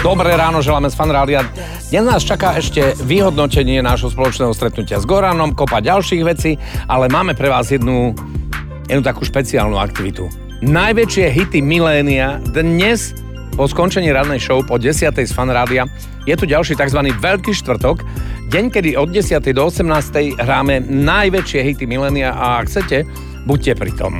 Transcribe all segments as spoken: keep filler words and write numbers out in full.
Dobré ráno, želáme z Fanrádia. Dnes nás čaká ešte vyhodnotenie nášho spoločného stretnutia s Goranom, kopa ďalších vecí, ale máme pre vás jednu, jednu takú špeciálnu aktivitu. Najväčšie hity milénia dnes po skončení rannej show po desiatej z Fanrádia je tu ďalší tzv. Veľký štvrtok, deň, kedy od desiatej do osemnástej hráme najväčšie hity milénia a ak chcete, buďte pri tom.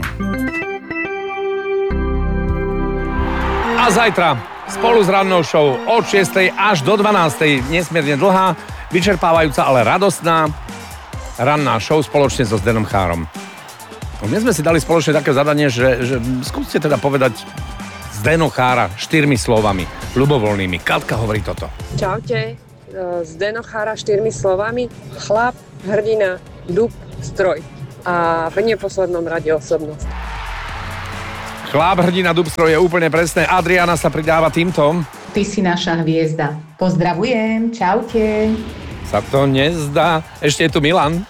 A zajtra spolu s rannou show od šiestej až do dvanástej, nesmierne dlhá, vyčerpávajúca, ale radostná ranná show spoločne so Zdenom Chárom. Dnes sme si dali spoločne také zadanie, že, že skúste teda povedať Zdeno Chára štyrmi slovami, ľubovoľnými. Katka hovorí toto. Čaute, Zdeno Chára štyrmi slovami, chlap, hrdina, dub, stroj. A v neposlednom rade osobnosť. Chlap, hrdina, dubstroj je úplne presné. Adriana sa pridáva týmto. Ty si naša hviezda. Pozdravujem, čaute. Sa to nezdá. Ešte je tu Milan.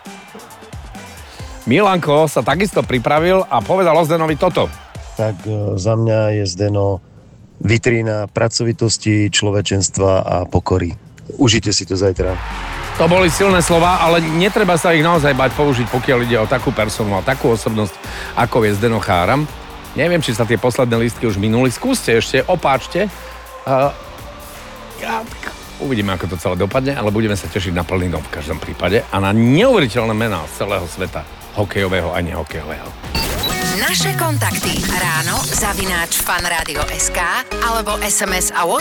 Milanko sa takisto pripravil a povedal o Zdenovi toto. Tak za mňa je Zdeno vitrína pracovitosti, človečenstva a pokory. Užite si to zajtra. To boli silné slova, ale netreba sa ich naozaj bať použiť, pokiaľ ide o takú personu a takú osobnosť, ako je Zdeno Chára. Neviem, či sa tie posledné lístky už minuli. Skúste ešte, opáčte. Uh, ja, uvidíme, ako to celé dopadne, ale budeme sa tešiť na plný dom v každom prípade a na neuveriteľné mená z celého sveta, hokejového a nehokejového. Naše kontakty ráno zavináč fanradio bodka es ká alebo es em es a